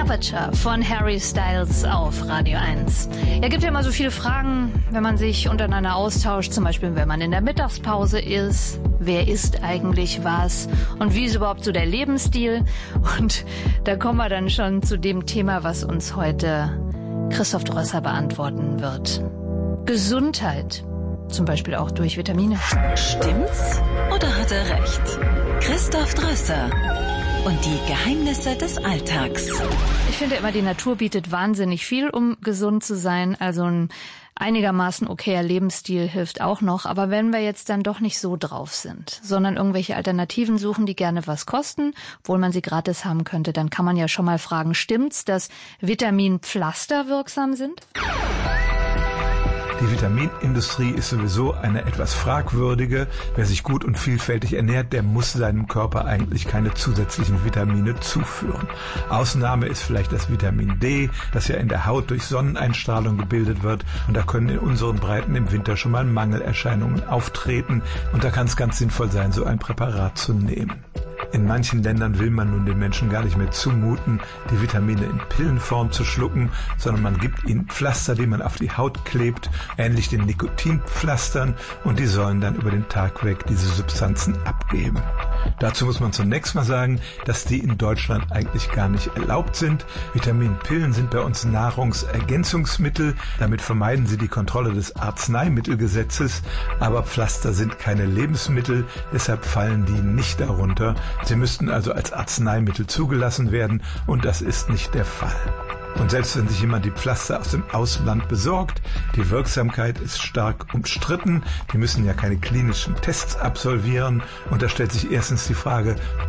Aperture von Harry Styles auf Radio 1. Er gibt ja immer so viele Fragen, wenn man sich untereinander austauscht, zum Beispiel wenn man in der Mittagspause ist. Wer isst eigentlich was? Und wie ist überhaupt so der Lebensstil? Und da kommen wir dann schon zu dem Thema, was uns heute Christoph Drösser beantworten wird. Gesundheit. Zum Beispiel auch durch Vitamine. Stimmt's oder hat er recht? Christoph Drösser und die Geheimnisse des Alltags. Ich finde immer, die Natur bietet wahnsinnig viel, um gesund zu sein. Also ein einigermaßen okayer Lebensstil hilft auch noch. Aber wenn wir jetzt dann doch nicht so drauf sind, sondern irgendwelche Alternativen suchen, die gerne was kosten, obwohl man sie gratis haben könnte, dann kann man ja schon mal fragen, stimmt's, dass Vitaminpflaster wirksam sind? Die Vitaminindustrie ist sowieso eine etwas fragwürdige. Wer sich gut und vielfältig ernährt, der muss seinem Körper eigentlich keine zusätzlichen Vitamine zuführen. Ausnahme ist vielleicht das Vitamin D, das ja in der Haut durch Sonneneinstrahlung gebildet wird. Und da können in unseren Breiten im Winter schon mal Mangelerscheinungen auftreten. Und da kann es ganz sinnvoll sein, so ein Präparat zu nehmen. In manchen Ländern will man nun den Menschen gar nicht mehr zumuten, die Vitamine in Pillenform zu schlucken, sondern man gibt ihnen Pflaster, die man auf die Haut klebt, ähnlich den Nikotinpflastern, und die sollen dann über den Tag weg diese Substanzen abgeben. Dazu muss man zunächst mal sagen, dass die in Deutschland eigentlich gar nicht erlaubt sind. Vitaminpillen sind bei uns Nahrungsergänzungsmittel. Damit vermeiden sie die Kontrolle des Arzneimittelgesetzes. Aber Pflaster sind keine Lebensmittel, deshalb fallen die nicht darunter. Sie müssten also als Arzneimittel zugelassen werden, und das ist nicht der Fall. Und selbst wenn sich jemand die Pflaster aus dem Ausland besorgt, die Wirksamkeit ist stark umstritten. Die müssen ja keine klinischen Tests absolvieren. Und da stellt sich erstens die Frage,